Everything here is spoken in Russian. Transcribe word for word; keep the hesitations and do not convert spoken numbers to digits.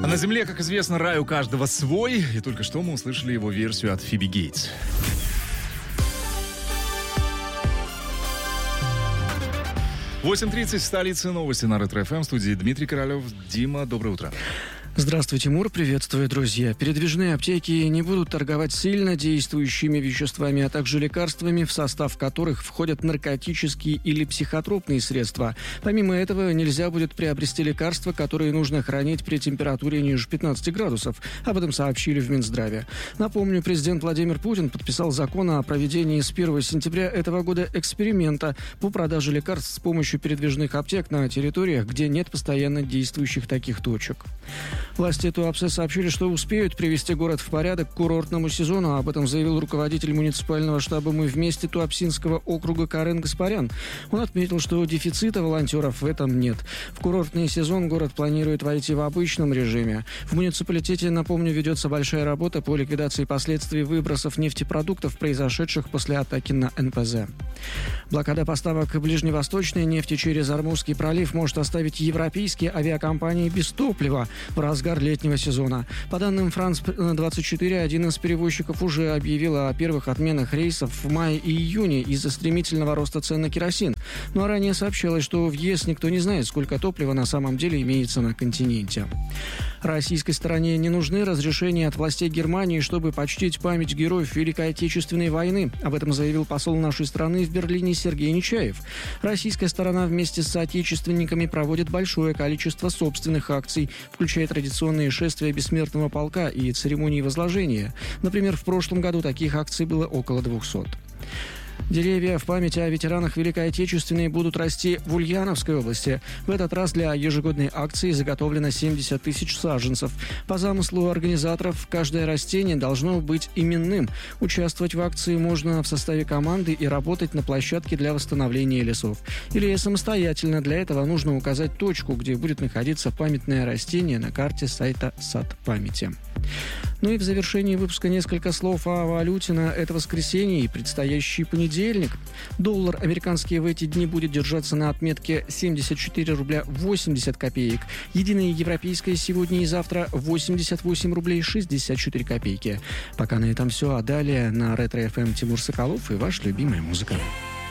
А на Земле, как известно, рай у каждого свой. И только что мы услышали его версию от Фиби Гейтс. восемь тридцать, столица, новости на Ретро-ФМ. В студии Дмитрий Королев. Дима, доброе утро. Здравствуй, Тимур, приветствую, друзья. Передвижные аптеки не будут торговать сильно действующими веществами, а также лекарствами, в состав которых входят наркотические или психотропные средства. Помимо этого, нельзя будет приобрести лекарства, которые нужно хранить при температуре ниже пятнадцати градусов. Об этом сообщили в Минздраве. Напомню, президент Владимир Путин подписал закон о проведении с первого сентября этого года эксперимента по продаже лекарств с помощью передвижных аптек на территориях, где нет постоянно действующих таких точек. Власти Туапсе сообщили, что успеют привести город в порядок к курортному сезону. Об этом заявил руководитель муниципального штаба «Мы вместе» Туапсинского округа Карен Гаспарян. Он отметил, что дефицита волонтеров в этом нет. В курортный сезон город планирует войти в обычном режиме. В муниципалитете, напомню, ведется большая работа по ликвидации последствий выбросов нефтепродуктов, произошедших после атаки на эн пэ зэ. Блокада поставок ближневосточной нефти через Ормузский пролив может оставить европейские авиакомпании без топлива в разгар летнего сезона. По данным Франс двадцать четыре, один из перевозчиков уже объявил о первых отменах рейсов в мае и июне из-за стремительного роста цен на керосин. Ну а ранее сообщалось, что в ЕС никто не знает, сколько топлива на самом деле имеется на континенте. Российской стороне не нужны разрешения от властей Германии, чтобы почтить память героев Великой Отечественной войны. Об этом заявил посол нашей страны в Берлине Сергей Нечаев. Российская сторона вместе с соотечественниками проводит большое количество собственных акций, включая традиционные шествия бессмертного полка и церемонии возложения. Например, в прошлом году таких акций было около двухсот. Деревья в память о ветеранах Великой Отечественной будут расти в Ульяновской области. В этот раз для ежегодной акции заготовлено семьдесят тысяч саженцев. По замыслу организаторов, каждое растение должно быть именным. Участвовать в акции можно в составе команды и работать на площадке для восстановления лесов. Или самостоятельно. Для этого нужно указать точку, где будет находиться памятное растение на карте сайта «Сад памяти». Ну и в завершении выпуска несколько слов о валюте на это воскресенье и предстоящий понедельник. Доллар американский в эти дни будет держаться на отметке семьдесят четыре рубля восемьдесят копеек. Единая европейская сегодня и завтра восемьдесят восемь рублей шестьдесят четыре копейки. Пока на этом все, а далее на Ретро-ФМ Тимур Соколов и ваша любимая музыка.